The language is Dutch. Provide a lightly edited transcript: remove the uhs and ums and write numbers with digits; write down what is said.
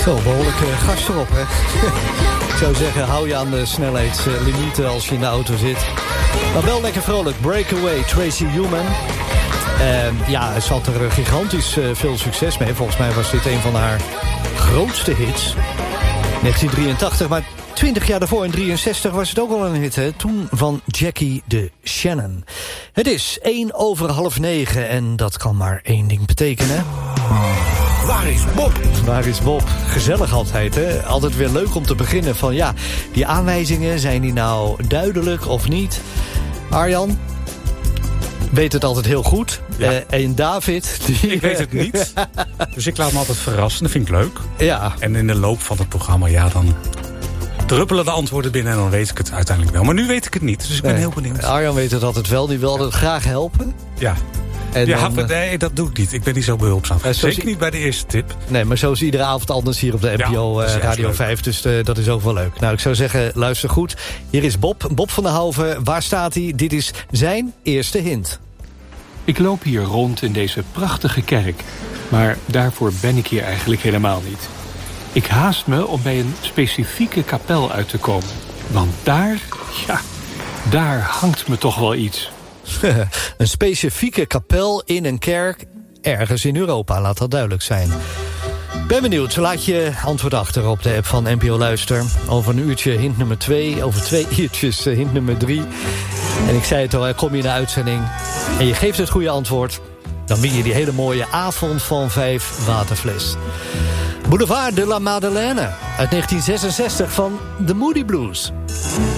Zo, behoorlijke gast erop, hè? Ik zou zeggen, hou je aan de snelheidslimieten als je in de auto zit. Maar wel lekker vrolijk. Breakaway, Tracy Ullman. Ja, ze had er gigantisch veel succes mee. Volgens mij was dit een van haar grootste hits. 1983, maar 20 jaar daarvoor, in 63, was het ook al een hit, hè? Toen van Jackie de Shannon. Het is 9:08 en dat kan maar één ding betekenen. Waar is Bob? Waar is Bob? Gezellig altijd, hè? Altijd weer leuk om te beginnen van, ja, die aanwijzingen, zijn die nou duidelijk of niet? Arjan weet het altijd heel goed. Ja. En David... Ik weet het niet. Dus ik laat me altijd verrassen. Dat vind ik leuk. Ja. En in de loop van het programma, ja, dan druppelen de antwoorden binnen en dan weet ik het uiteindelijk wel. Maar nu weet ik het niet, dus ik ben heel benieuwd. Arjan weet het altijd wel. Die wilde het graag helpen. Ja. En Ja, dan, nee, dat doe ik niet. Ik ben niet zo behulpzaam. Zeker niet bij de eerste tip. Nee, maar zo is iedere avond anders hier op de NPO dat is Radio leuk. 5. Dus dat is ook wel leuk. Nou, ik zou zeggen, luister goed. Hier is Bob. Bob van der Houven. Waar staat hij? Dit is zijn eerste hint. Ik loop hier rond in deze prachtige kerk. Maar daarvoor ben ik hier eigenlijk helemaal niet. Ik haast me om bij een specifieke kapel uit te komen. Want daar hangt me toch wel iets. Een specifieke kapel in een kerk ergens in Europa, laat dat duidelijk zijn. Ben benieuwd, laat je antwoord achter op de app van NPO Luister. Over een uurtje hint nummer 2, over 2 uurtjes hint nummer 3. En ik zei het al, kom je in de uitzending en je geeft het goede antwoord, dan win je die hele mooie avond van 5 waterfles. Boulevard de la Madeleine uit 1966 van The Moody Blues.